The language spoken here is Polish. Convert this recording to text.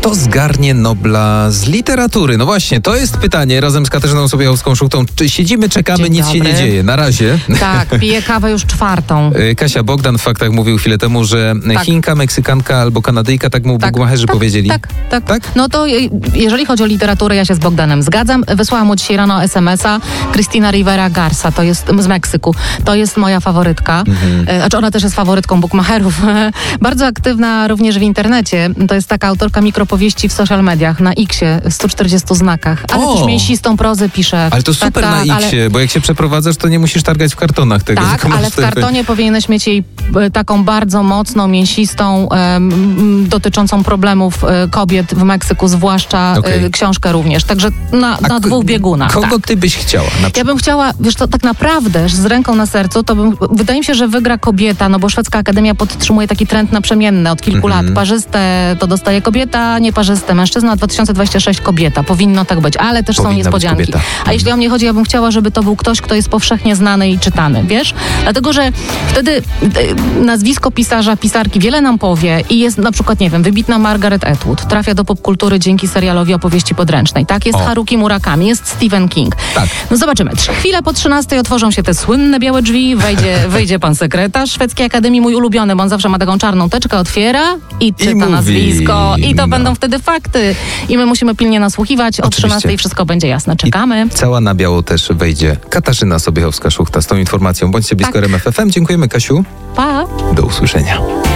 Kto zgarnie Nobla z literatury? No właśnie, to jest pytanie razem z Katarzyną Sobiechowską-Szuchtą. Czy siedzimy, czekamy, Dzień nic dobry. się nie dzieje. Na razie. Tak, piję kawę już 4. Kasia Bogdan w faktach mówił chwilę temu, że Tak. Chinka, Meksykanka albo Kanadyjka, tak mu bukmacherzy powiedzieli. Tak. No to jeżeli chodzi o literaturę, ja się z Bogdanem zgadzam. Wysłałam mu dzisiaj rano SMS-a. Cristina Rivera Garza, to jest z Meksyku. To jest moja faworytka. Znaczy ona też jest faworytką bukmacherów. Bardzo aktywna również w internecie. To jest taka autorka mikropowieści w social mediach, na X-ie, 140 znakach. Ale też mięsistą prozę pisze. Ale to super na X-ie, bo jak się przeprowadzasz, to nie musisz targać w kartonach tego. Tak, ale w kartonie powinieneś mieć jej taką bardzo mocną, mięsistą, dotyczącą problemów kobiet w Meksyku, zwłaszcza książkę również. Także na 2 biegunach. Kogo ty byś chciała? Ja bym chciała, wiesz, to tak naprawdę z ręką na sercu, wydaje mi się, że wygra kobieta, no bo Szwedzka Akademia podtrzymuje taki trend naprzemienny od kilku lat. Parzyste to dostaje kobieta, nieparzyste mężczyzna, 2026 kobieta. Powinno tak być, ale też są niespodzianki. A jeśli o mnie chodzi, ja bym chciała, żeby to był ktoś, kto jest powszechnie znany i czytany, wiesz? Dlatego, że wtedy nazwisko pisarza, pisarki wiele nam powie i jest na przykład, nie wiem, wybitna Margaret Atwood, trafia do popkultury dzięki serialowi Opowieści podręcznej, tak? Jest Haruki Murakami, jest Stephen King. Tak. No zobaczymy. Chwilę po 13 otworzą się te słynne białe drzwi, wyjdzie pan sekretarz Szwedzkiej Akademii, mój ulubiony, bo on zawsze ma taką czarną teczkę, otwiera i czyta mówi, nazwisko i to będą wtedy fakty. I my musimy pilnie nasłuchiwać. O 13 wszystko będzie jasne. Czekamy. I cała na biało też wejdzie Katarzyna Sobiechowska-Szuchta z tą informacją. Bądźcie blisko RMF FM. Dziękujemy, Kasiu. Pa! Do usłyszenia.